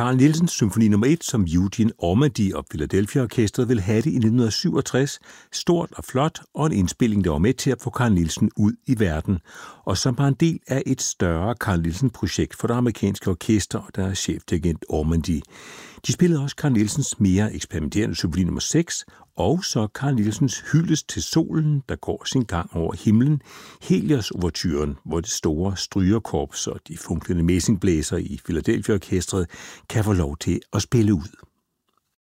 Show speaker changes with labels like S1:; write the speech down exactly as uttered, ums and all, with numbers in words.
S1: Carl Nielsens symfoni nummer et, som Eugene Ormandy og Philadelphia Orkestret vil have det i nitten syvogtres, stort og flot, og en indspilling, der var med til at få Carl Nielsen ud i verden, og som var en del af et større Carl Nielsen-projekt for det amerikanske orkester og deres chefdirigent Ormandy. De spillede også Carl Nielsens mere eksperimenterende symfoni nummer seks, og så Carl Nielsens hyldest til solen, der går sin gang over himlen, Helios-ouverturen, hvor det store strygerkorps og de funklende messingblæser i Philadelphia Orkestret kan få lov til at spille ud.